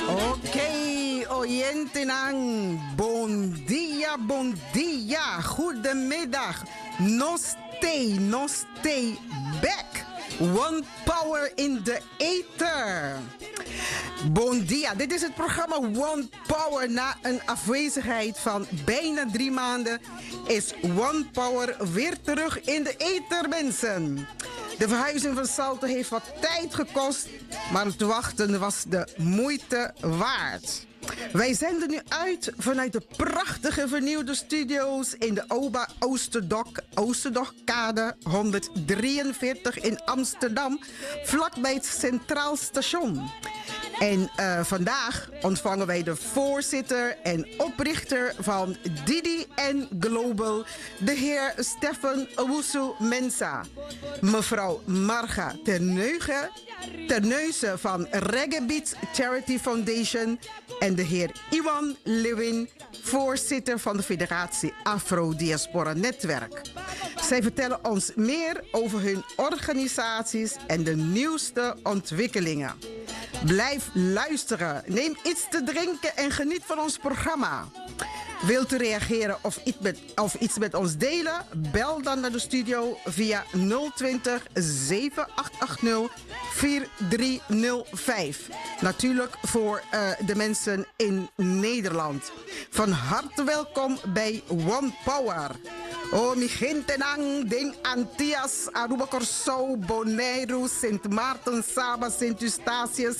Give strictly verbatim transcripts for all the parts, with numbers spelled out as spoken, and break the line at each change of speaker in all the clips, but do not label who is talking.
Oké, oyentenang. Bon dia, bon dia. Goedemiddag. No stay, no stay back. One power in the ether. Bon dia, dit is het programma One Power. Na een afwezigheid van bijna drie maanden is One Power weer terug in de ether, mensen. De verhuizing van Salto heeft wat tijd gekost, maar het wachten was de moeite waard. Wij zenden nu uit vanuit de prachtige vernieuwde studio's in de Oba Oosterdok, Oosterdok-kade honderddrieënveertig in Amsterdam, vlakbij het Centraal Station. En uh, vandaag ontvangen wij de voorzitter en oprichter van Didi en Global, de heer Stefan Owusu Mensah. Mevrouw Marga Terneuzen, Terneuzen van Reggae Beats Charity Foundation en de heer Iwan Lewin, voorzitter van de Federatie Afro-Diaspora Netwerk. Zij vertellen ons meer over hun organisaties en de nieuwste ontwikkelingen. Blijf luisteren, neem iets te drinken en geniet van ons programma. Wilt u reageren of iets met, of iets met ons delen? Bel dan naar de studio via nul twintig, zeven acht acht nul, vier drie nul vijf. Natuurlijk voor uh, de mensen in Nederland. Van harte welkom bij One Power. Oh, mi gente nang ding Antillas, Aruba Corso, Bonaire, Sint Maarten, Saba, Sint Eustatius.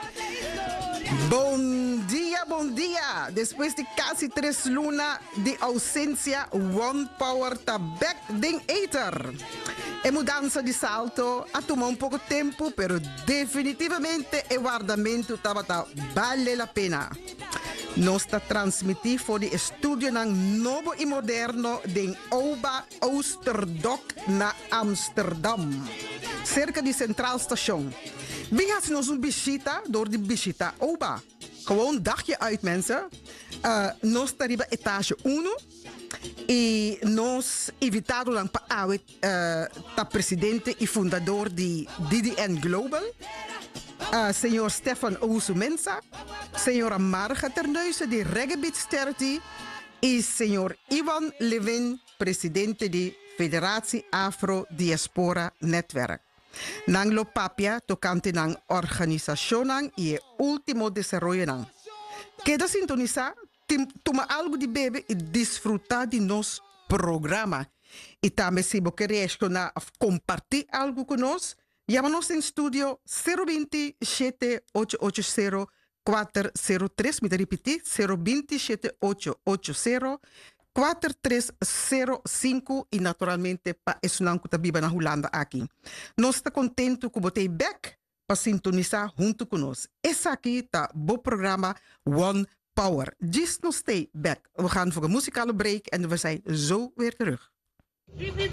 Bon dia, bon dia. Después de casi tres luna de ausencia, One Power tabek ding eter. E mudanza di salto ha tomato un poco tempo, pero definitivamente e guardamento tabata vale la pena. Nosta transmitief voor de studio nang novo y moderno den Oba Oosterdok na Amsterdam. Cerca di Centraal Station. Wie gaat ons een visita door de visita Oba? Gewoon dagje uit, mensen. Uh, nos tariba etage uno. E nos invitado lang pa awit uh, ta presidente y fundador di Didi and Global. Uh, Senor Stefan Owusu Mensah, Senora Marga Terneuzen di Reggae Beats Charity y Senor Iwan Lewin, presidente di Federatie Afro-Diaspora Netwerk. Nang lo papia tocante nang organización nang y último desarrollo nang. Queda sintoniza, toma algo di bebe y disfruta di nos programa. Y también si vos querés compartir algo con nos, llámanos en estudio cero veintisiete, ocho ochenta, cuatrocientos tres. Me repetí, cero veintisiete, ocho ochenta, cuatrocientos cinco. Y naturalmente, pa es una cutabiba na Holanda aquí. Nos está contento que botei back para sintonizar junto con nos. Es aquí ta bo programa One Power. Just no stay back. We gaan voor een muzikale break en we zijn zo weer terug.